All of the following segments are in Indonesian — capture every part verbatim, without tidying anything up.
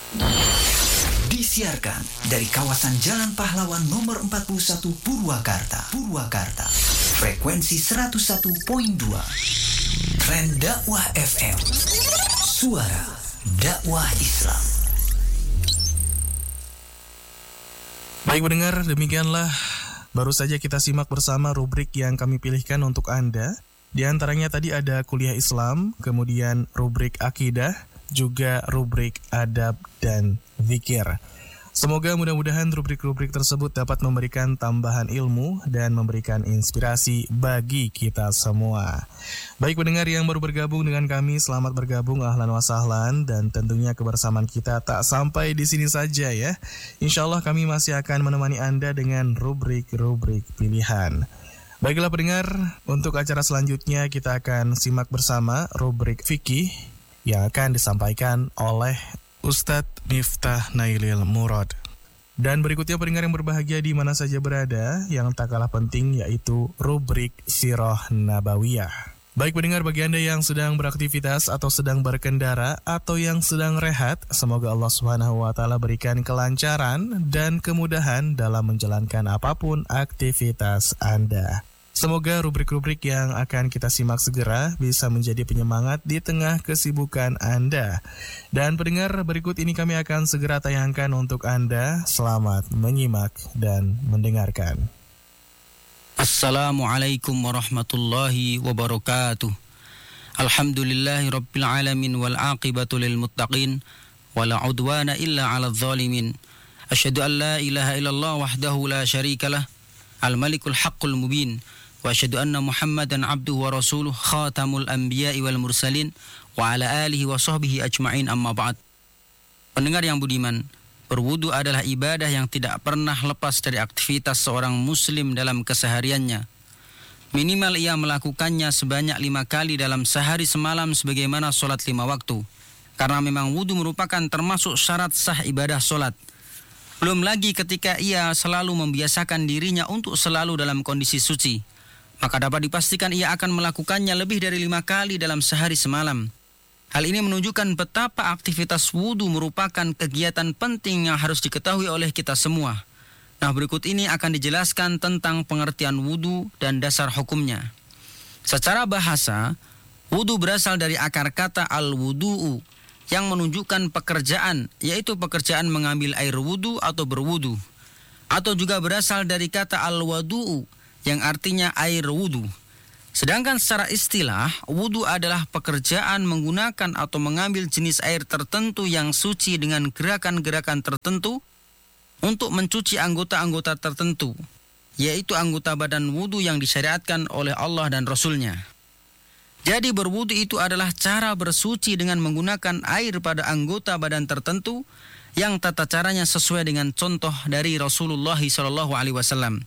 Disiarkan dari kawasan Jalan Pahlawan nomor empat puluh satu Purwakarta. Purwakarta. Frekuensi seratus satu koma dua. Tren Dakwah F M. Suara dakwah Islam. Baik pendengar, demikianlah baru saja kita simak bersama rubrik yang kami pilihkan untuk Anda. Di antaranya tadi ada kuliah Islam, kemudian rubrik akidah, juga rubrik adab dan zikir. Semoga mudah-mudahan rubrik-rubrik tersebut dapat memberikan tambahan ilmu dan memberikan inspirasi bagi kita semua. Baik pendengar yang baru bergabung dengan kami, selamat bergabung, ahlan wa sahlan, dan tentunya kebersamaan kita tak sampai di sini saja ya. Insya Allah kami masih akan menemani Anda dengan rubrik-rubrik pilihan. Baiklah pendengar, untuk acara selanjutnya kita akan simak bersama rubrik fikih yang akan disampaikan oleh Ustadz Miftah Nailil Murad. Dan berikutnya pendengar yang berbahagia di mana saja berada, yang tak kalah penting yaitu rubrik Sirah Nabawiyah. Baik pendengar, bagi Anda yang sedang beraktivitas atau sedang berkendara atau yang sedang rehat, semoga Allah Subhanahu wa taala berikan kelancaran dan kemudahan dalam menjalankan apapun aktivitas Anda. Semoga rubrik-rubrik yang akan kita simak segera bisa menjadi penyemangat di tengah kesibukan Anda. Dan pendengar, berikut ini kami akan segera tayangkan untuk Anda. Selamat menyimak dan mendengarkan. Assalamualaikum warahmatullahi wabarakatuh. Alhamdulillahi rabbil alamin wal aqibatu lil muttaqin wala udwana illa 'alal zalimin. Asyhadu an la ilaha illallah wahdahu la syarikalah al malikul haqqul mubin. Wa asyhadu anna Muhammadan abduhu wa rasuluh khatamul anbiya'i wal mursalin wa ala alihi wa sahbihi ajma'in, amma ba'd. Pendengar yang budiman, berwudu adalah ibadah yang tidak pernah lepas dari aktivitas seorang muslim dalam kesehariannya. Minimal ia melakukannya sebanyak lima kali dalam sehari semalam sebagaimana solat lima waktu. Karena memang wudu merupakan termasuk syarat sah ibadah solat. Belum lagi ketika ia selalu membiasakan dirinya untuk selalu dalam kondisi suci, maka dapat dipastikan ia akan melakukannya lebih dari lima kali dalam sehari semalam. Hal ini menunjukkan betapa aktivitas wudu merupakan kegiatan penting yang harus diketahui oleh kita semua. Nah, berikut ini akan dijelaskan tentang pengertian wudu dan dasar hukumnya. Secara bahasa, wudu berasal dari akar kata al-wudu'u yang menunjukkan pekerjaan, yaitu pekerjaan mengambil air wudu atau berwudu. Atau juga berasal dari kata al-wadu'u yang artinya air wudu. Sedangkan secara istilah, wudu adalah pekerjaan menggunakan atau mengambil jenis air tertentu yang suci dengan gerakan-gerakan tertentu untuk mencuci anggota-anggota tertentu, yaitu anggota badan wudu yang disyariatkan oleh Allah dan Rasul-Nya. Jadi berwudu itu adalah cara bersuci dengan menggunakan air pada anggota badan tertentu yang tata caranya sesuai dengan contoh dari Rasulullah shallallahu alaihi wasallam.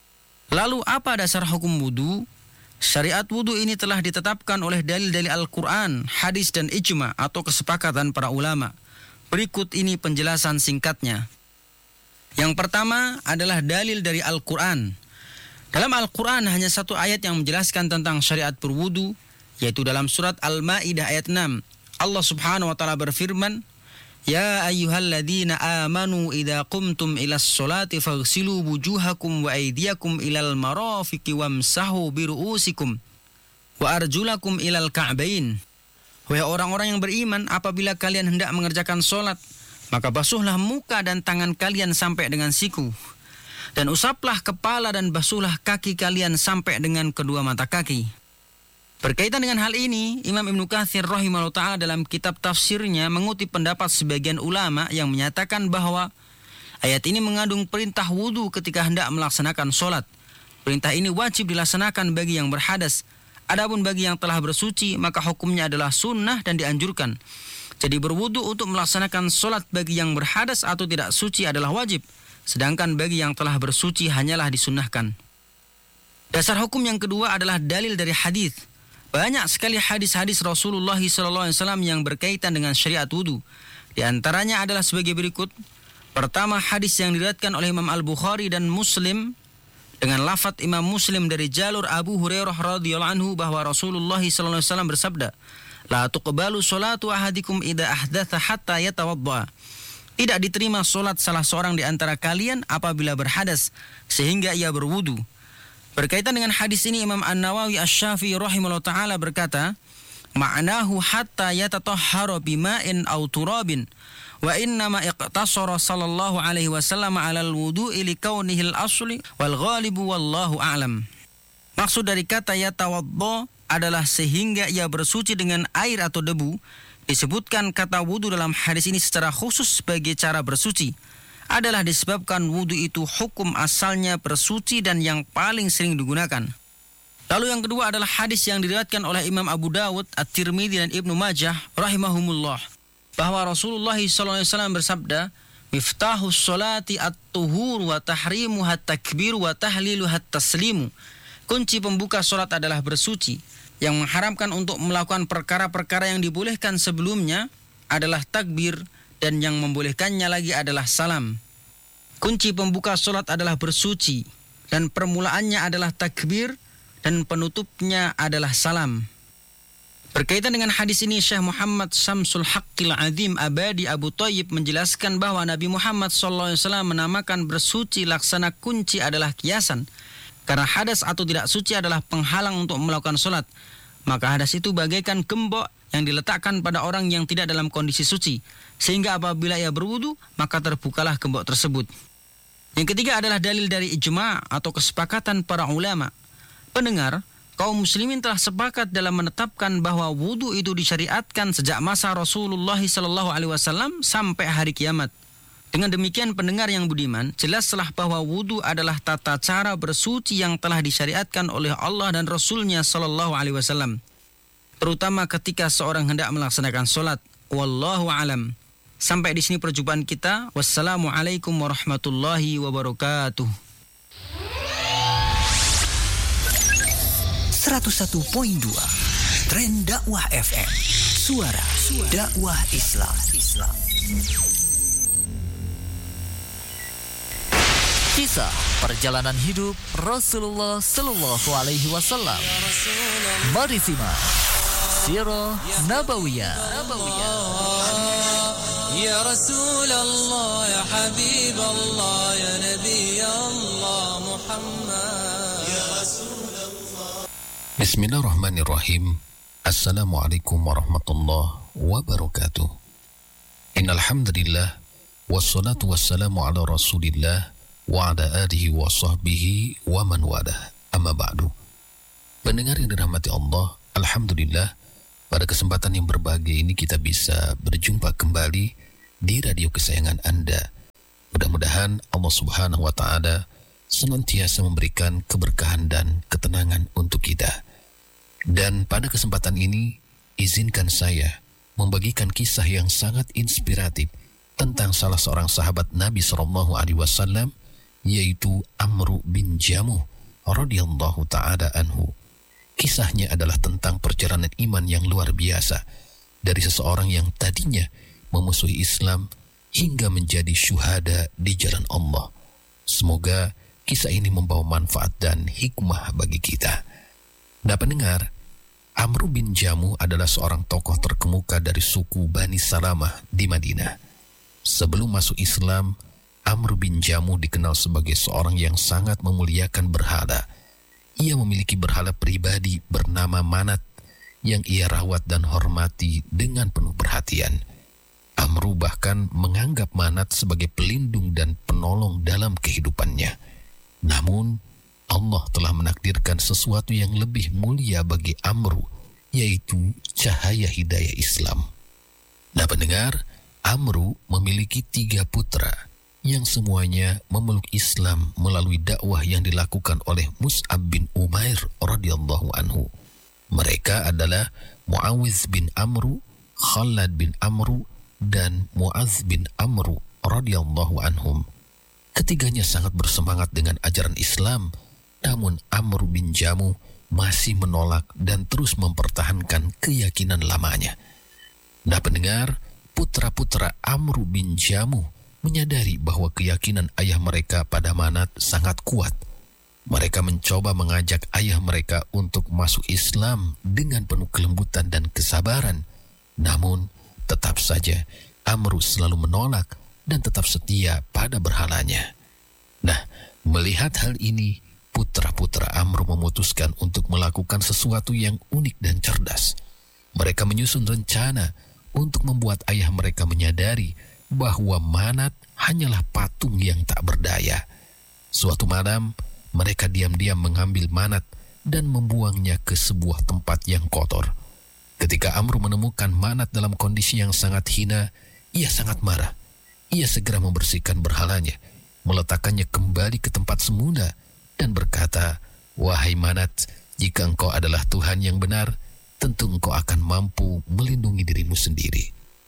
Lalu apa dasar hukum wudu? Syariat wudu ini telah ditetapkan oleh dalil-dalil Al-Quran, hadis dan ijma atau kesepakatan para ulama. Berikut ini penjelasan singkatnya. Yang pertama adalah dalil dari Al-Quran. Dalam Al-Quran hanya satu ayat yang menjelaskan tentang syariat berwudu, yaitu dalam surat Al-Ma'idah ayat enam. Allah Subhanahu wa taala berfirman, Ya ayyuhalladzina amanu idza qumtum ilas sholati faghsilu wujuhakum wa aydiyakum ilal marafiqi wamsahu biru'usikum wa arjulakum ilal ka'bain. Wahai orang-orang yang beriman, apabila kalian hendak mengerjakan sholat, maka basuhlah muka dan tangan kalian sampai dengan siku, dan usaplah kepala dan basuhlah kaki kalian sampai dengan kedua mata kaki. Berkaitan dengan hal ini, Imam Ibnu Katsir rahimahullah ta'ala dalam kitab tafsirnya mengutip pendapat sebagian ulama yang menyatakan bahwa ayat ini mengandung perintah wudu ketika hendak melaksanakan sholat. Perintah ini wajib dilaksanakan bagi yang berhadas. Adapun bagi yang telah bersuci, maka hukumnya adalah sunnah dan dianjurkan. Jadi berwudu untuk melaksanakan sholat bagi yang berhadas atau tidak suci adalah wajib, sedangkan bagi yang telah bersuci hanyalah disunnahkan. Dasar hukum yang kedua adalah dalil dari hadis. Banyak sekali hadis-hadis Rasulullah shallallahu alaihi wasallam yang berkaitan dengan syariat wudu. Di antaranya adalah sebagai berikut. Pertama, hadis yang diriwayatkan oleh Imam Al-Bukhari dan Muslim dengan lafaz Imam Muslim dari jalur Abu Hurairah radhiyallahu anhu bahwa Rasulullah shallallahu alaihi wasallam bersabda, La tuqbalu sholatu ahadikum idza ahdatha hatta yatawadda. Tidak diterima solat salah seorang di antara kalian apabila berhadas sehingga ia berwudu. Berkaitan dengan hadis ini, Imam An-Nawawi Asy-Syafi'i rahimahullah ta'ala berkata, ma'nahu hatta yatatahhara bima'in aw turabin wa innama iqtasara sallallahu alaihi wasallam 'alal wudu'i li kaunihil asli wal ghalibu wallahu a'lam. Maksud dari kata yatawaddo adalah sehingga ia bersuci dengan air atau debu. Disebutkan kata wudu dalam hadis ini secara khusus sebagai cara bersuci adalah disebabkan wudu itu hukum asalnya bersuci dan yang paling sering digunakan. Lalu yang kedua adalah hadis yang diriwayatkan oleh Imam Abu Dawud, At-Tirmidzi dan Ibnu Majah rahimahumullah, bahwa Rasulullah shallallahu alaihi wasallam bersabda, miftahus sholati at-tuhur wa tahrimuha at-takbir wa tahliluha at-taslimu. Kunci pembuka sholat adalah bersuci. Yang mengharamkan untuk melakukan perkara-perkara yang dibolehkan sebelumnya adalah takbir, dan yang membolehkannya lagi adalah salam. Kunci pembuka sholat adalah bersuci, dan permulaannya adalah takbir, dan penutupnya adalah salam. Berkaitan dengan hadis ini, Syekh Muhammad Syamsul Haqqil Azim Abadi Abu Thayyib menjelaskan bahwa Nabi Muhammad shallallahu alaihi wasallam menamakan bersuci laksana kunci adalah kiasan. Karena hadas atau tidak suci adalah penghalang untuk melakukan sholat. Maka hadas itu bagaikan gembok yang diletakkan pada orang yang tidak dalam kondisi suci. Sehingga apabila ia berwudu, maka terbukalah gembok tersebut. Yang ketiga adalah dalil dari ijma' atau kesepakatan para ulama. Pendengar, kaum muslimin telah sepakat dalam menetapkan bahwa wudu itu disyariatkan sejak masa Rasulullah shallallahu alaihi wasallam sampai hari kiamat. Dengan demikian pendengar yang budiman, jelaslah bahwa wudu adalah tata cara bersuci yang telah disyariatkan oleh Allah dan Rasul-Nya sallallahu alaihi wasallam. Terutama ketika seorang hendak melaksanakan sholat. Wallahu a'lam. Sampai di sini perjumpaan kita. Wassalamualaikum warahmatullahi wabarakatuh. seratus satu koma dua Tren Dakwah F M. Suara, Suara dakwah Islam. Islam. Kisah perjalanan hidup Rasulullah Sallallahu Alaihi Wasallam. Mari simak Sirah Nabawiyah. Ya Rasulullah, ya Habiballah, ya Nabi Allah Muhammad. Ya Rasulullah. Bismillahirrahmanirrahim. Assalamualaikum warahmatullahi wabarakatuh. Innal hamdalillah wassalatu wassalamu ala Rasulillah wa ala alihi wa sahbihi wa man walah. Amma ba'du. Pendengar yang dirahmati Allah, alhamdulillah pada kesempatan yang berbahagia ini kita bisa berjumpa kembali di radio kesayangan Anda. Mudah-mudahan Allah Subhanahu wa taala senantiasa memberikan keberkahan dan ketenangan untuk kita. Dan pada kesempatan ini izinkan saya membagikan kisah yang sangat inspiratif tentang salah seorang sahabat Nabi sallallahu alaihi wasallam, yaitu Amru bin Jamuh radhiyallahu ta'ala anhu. Kisahnya adalah tentang perjalanan iman yang luar biasa dari seseorang yang tadinya memusuhi Islam hingga menjadi syuhada di jalan Allah. Semoga kisah ini membawa manfaat dan hikmah bagi kita. Nah pendengar, Amru bin Jamuh adalah seorang tokoh terkemuka dari suku Bani Salamah di Madinah. Sebelum masuk Islam, Amru bin Jamuh dikenal sebagai seorang yang sangat memuliakan berhala. Ia memiliki berhala pribadi bernama Manat yang ia rawat dan hormati dengan penuh perhatian. Amru bahkan menganggap Manat sebagai pelindung dan penolong dalam kehidupannya. Namun, Allah telah menakdirkan sesuatu yang lebih mulia bagi Amru, yaitu cahaya hidayah Islam. Nah pendengar, Amru memiliki tiga putra yang semuanya memeluk Islam melalui dakwah yang dilakukan oleh Mus'ab bin Umair radhiyallahu anhu. Mereka adalah Muawiz bin Amru, Khalad bin Amru, dan Mu'adz bin Amru radhiyallahu anhum. Ketiganya sangat bersemangat dengan ajaran Islam, namun Amru bin Jamuh masih menolak dan terus mempertahankan keyakinan lamanya. Nah pendengar, putra-putra Amru bin Jamuh menyadari bahwa keyakinan ayah mereka pada Manat sangat kuat. Mereka mencoba mengajak ayah mereka untuk masuk Islam dengan penuh kelembutan dan kesabaran. Namun, tetap saja Amru selalu menolak dan tetap setia pada berhalanya. Nah, melihat hal ini, putra-putra Amr memutuskan untuk melakukan sesuatu yang unik dan cerdas. Mereka menyusun rencana untuk membuat ayah mereka menyadari bahwa Manat hanyalah patung yang tak berdaya. Suatu malam, mereka diam-diam mengambil Manat dan membuangnya ke sebuah tempat yang kotor. Ketika Amr menemukan Manat dalam kondisi yang sangat hina, ia sangat marah. Ia segera membersihkan berhalanya, meletakkannya kembali ke tempat semula, dan berkata, "Wahai Manat, jika engkau adalah Tuhan yang benar, tentu engkau akan mampu melindungi dirimu sendiri."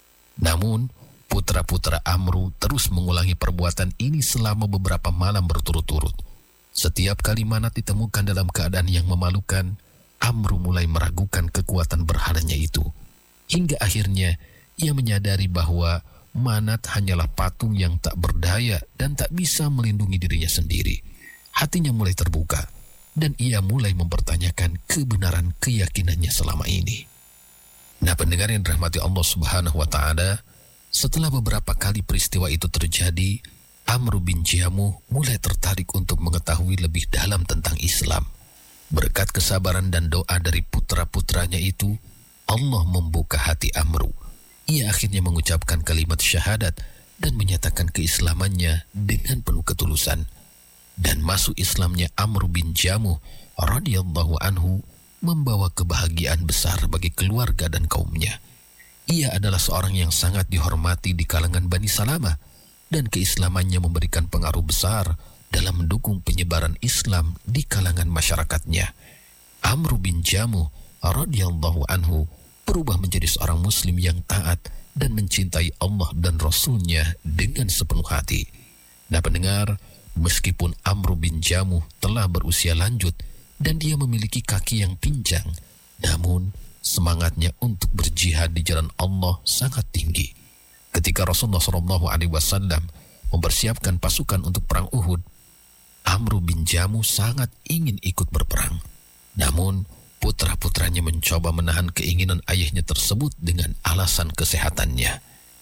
Namun, putra-putra Amru terus mengulangi perbuatan ini selama beberapa malam berturut-turut. Setiap kali Manat ditemukan dalam keadaan yang memalukan, Amru mulai meragukan kekuatan berhalanya itu. Hingga akhirnya, ia menyadari bahwa Manat hanyalah patung yang tak berdaya dan tak bisa melindungi dirinya sendiri. Hatinya mulai terbuka, dan ia mulai mempertanyakan kebenaran keyakinannya selama ini. Nah, pendengar yang dirahmati Allah Subhanahu wa Ta'ala, setelah beberapa kali peristiwa itu terjadi, Amr bin Jamuh mulai tertarik untuk mengetahui lebih dalam tentang Islam. Berkat kesabaran dan doa dari putra-putranya itu, Allah membuka hati Amr. Ia akhirnya mengucapkan kalimat syahadat dan menyatakan keislamannya dengan penuh ketulusan. Dan masuk Islamnya Amr bin Jamuh radhiyallahu anhu membawa kebahagiaan besar bagi keluarga dan kaumnya. Ia adalah seorang yang sangat dihormati di kalangan Bani Salamah, dan keislamannya memberikan pengaruh besar dalam mendukung penyebaran Islam di kalangan masyarakatnya. Amr bin Jamuh radhiyallahu anhu berubah menjadi seorang muslim yang taat dan mencintai Allah dan Rasul-Nya dengan sepenuh hati. Nah, pendengar, meskipun Amr bin Jamuh telah berusia lanjut dan dia memiliki kaki yang pincang, namun semangatnya untuk berjihad di jalan Allah sangat tinggi. Ketika Rasulullah shallallahu alaihi wasallam mempersiapkan pasukan untuk perang Uhud, Amr bin Jamuh sangat ingin ikut berperang. Namun, putra-putranya mencoba menahan keinginan ayahnya tersebut dengan alasan kesehatannya.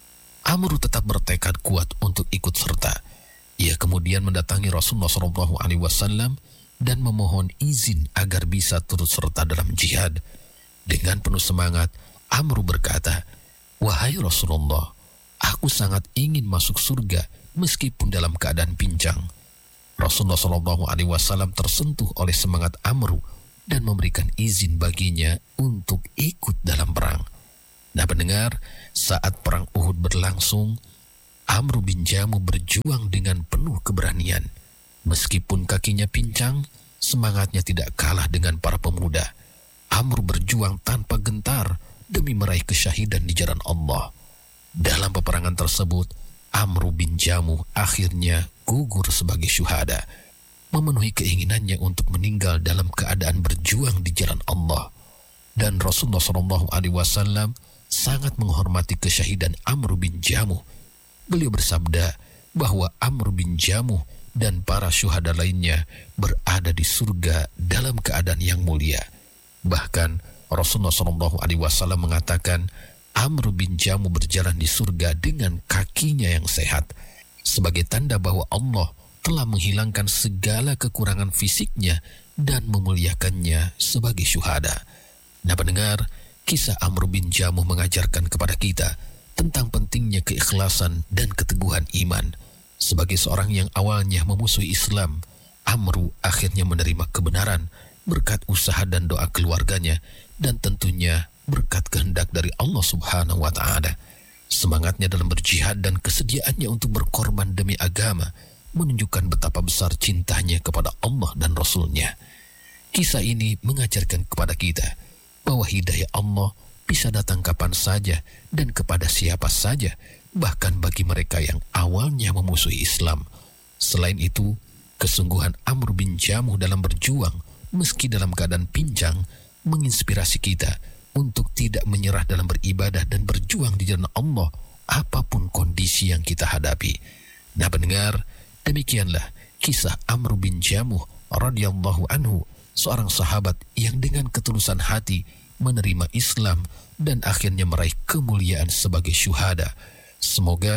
Amr tetap bertekad kuat untuk ikut serta. Ia kemudian mendatangi Rasulullah shallallahu alaihi wasallam dan memohon izin agar bisa turut serta dalam jihad. Dengan penuh semangat, Amr berkata, "Wahai Rasulullah, aku sangat ingin masuk surga meskipun dalam keadaan pincang." Rasulullah shallallahu alaihi wasallam tersentuh oleh semangat Amr dan memberikan izin baginya untuk ikut dalam perang. Nah, pendengar, saat perang Uhud berlangsung, Amr bin Jamuh berjuang dengan penuh keberanian. Meskipun kakinya pincang, semangatnya tidak kalah dengan para pemuda. Amr berjuang tanpa gentar demi meraih kesyahidan di jalan Allah. Dalam peperangan tersebut, Amr bin Jamuh akhirnya gugur sebagai syuhada, memenuhi keinginannya untuk meninggal dalam keadaan berjuang di jalan Allah. Dan Rasulullah shallallahu alaihi wasallam sangat menghormati kesyahidan Amr bin Jamuh. Beliau bersabda bahwa Amr bin Jamuh dan para syuhada lainnya berada di surga dalam keadaan yang mulia. Bahkan Rasulullah shallallahu alaihi wasallam mengatakan Amr bin Jamuh berjalan di surga dengan kakinya yang sehat, sebagai tanda bahwa Allah telah menghilangkan segala kekurangan fisiknya dan memuliakannya sebagai syuhada. Nah, pendengar, kisah Amr bin Jamuh mengajarkan kepada kita tentang pentingnya keikhlasan dan keteguhan iman. Sebagai seorang yang awalnya memusuhi Islam, Amr akhirnya menerima kebenaran berkat usaha dan doa keluarganya, dan tentunya berkat kehendak dari Allah Subhanahu wa Ta'ala. Semangatnya dalam berjihad dan kesediaannya untuk berkorban demi agama menunjukkan betapa besar cintanya kepada Allah dan Rasul-Nya. Kisah ini mengajarkan kepada kita bahwa hidayah Allah bisa datang kapan saja dan kepada siapa saja, bahkan bagi mereka yang awalnya memusuhi Islam. Selain itu, kesungguhan Amr bin Jamuh dalam berjuang meski dalam keadaan pincang menginspirasi kita untuk tidak menyerah dalam beribadah dan berjuang di jalan Allah apapun kondisi yang kita hadapi. Nah, pendengar, demikianlah kisah Amr bin Jamuh radhiyallahu anhu, seorang sahabat yang dengan ketulusan hati menerima Islam dan akhirnya meraih kemuliaan sebagai syuhada. Semoga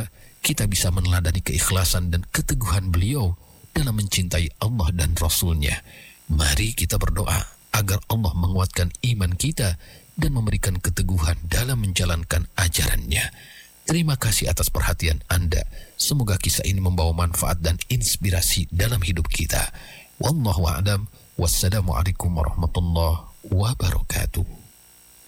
kita bisa meneladani keikhlasan dan keteguhan beliau dalam mencintai Allah dan Rasul-Nya. Mari kita berdoa agar Allah menguatkan iman kita dan memberikan keteguhan dalam menjalankan ajaran-Nya. Terima kasih atas perhatian Anda. Semoga kisah ini membawa manfaat dan inspirasi dalam hidup kita. Wallahu a'lam. Wassalamualaikum warahmatullahi wabarakatuh.